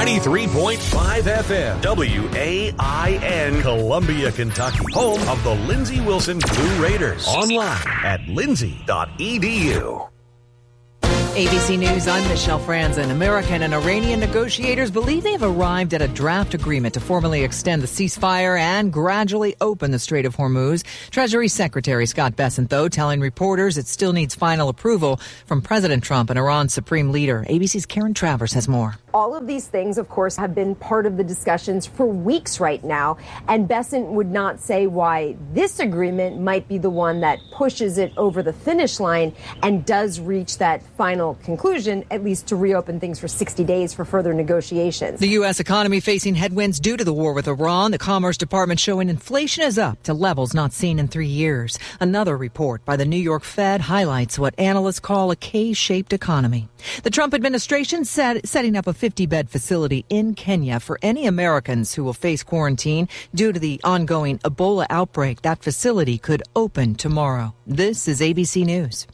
93.5 FM, WAIN, Columbia, Kentucky. Home of the Lindsey Wilson Blue Raiders. Online at lindsey.edu. ABC News, I'm Michelle Franzen. American and Iranian negotiators believe they have arrived at a draft agreement to formally extend the ceasefire and gradually open the Strait of Hormuz. Treasury Secretary Scott Bessent, though, telling reporters it still needs final approval from President Trump and Iran's supreme leader. ABC's Karen Travers has more. All of these things, of course, have been part of the discussions for weeks right now, and Bessent would not say why this agreement might be the one that pushes it over the finish line and does reach that final conclusion, at least to reopen things for 60 days for further negotiations. The U.S. economy facing headwinds due to the war with Iran. The Commerce Department showing inflation is up to levels not seen in 3 years. Another report by the New York Fed highlights what analysts call a K-shaped economy. The Trump administration setting up a 50-bed facility in Kenya for any Americans who will face quarantine due to the ongoing Ebola outbreak. That facility could open tomorrow. This is ABC News.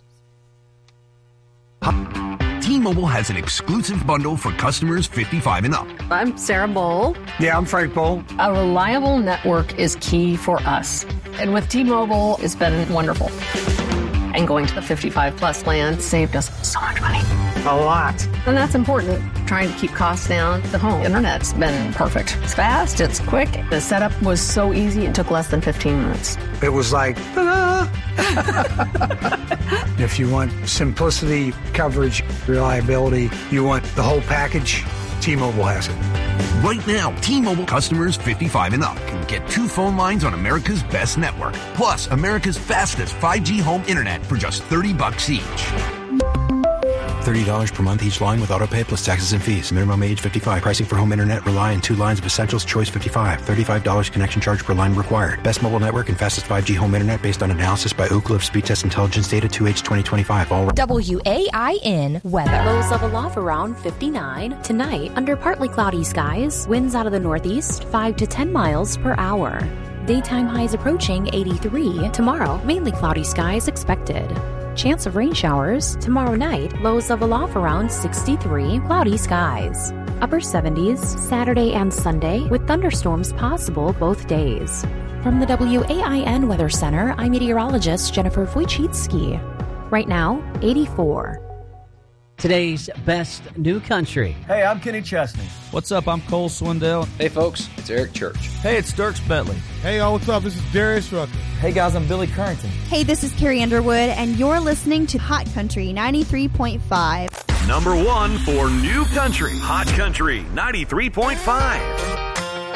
T-Mobile has an exclusive bundle for customers 55 and up. I'm Sarah Bowl. Yeah, I'm Frank Bowl. A reliable network is key for us. And with T-Mobile, it's been wonderful. And going to the 55 plus plan saved us so much money. A lot. And that's important. Trying to keep costs down. The home internet's been perfect. It's fast, it's quick. The setup was so easy, it took less than 15 minutes. It was like, ta-da! If you want simplicity, coverage, reliability, you want the whole package, T-Mobile has it. Right now, T-Mobile customers 55 and up can get 2 phone lines on America's best network, plus America's fastest 5G home internet for just $30 each. $30 per month each line with autopay plus taxes and fees. Minimum age 55. Pricing for home internet rely on 2 lines of Essentials Choice 55. $35 connection charge per line required. Best mobile network and fastest 5G home internet based on analysis by Ookla of Speed Test Intelligence data 2H 2025. All WAIN weather. Lows level off around 59. Tonight, under partly cloudy skies, winds out of the northeast 5 to 10 miles per hour. Daytime highs approaching 83. Tomorrow, mainly cloudy skies expected. Chance of rain showers. Tomorrow night, lows level off around 63, cloudy skies. Upper 70s, Saturday and Sunday, with thunderstorms possible both days. From the WAIN Weather Center, I'm meteorologist Jennifer Wojcicki. Right now, 84. Today's best new country. Hey, I'm Kenny Chesney. What's up? I'm Cole Swindell. Hey, folks, it's Eric Church. Hey, it's Dierks Bentley. Hey, y'all, what's up? This is Darius Rucker. Hey, guys, I'm Billy Currington. Hey, this is Carrie Underwood, and you're listening to Hot Country 93.5. Number 1 for new country. Hot Country 93.5.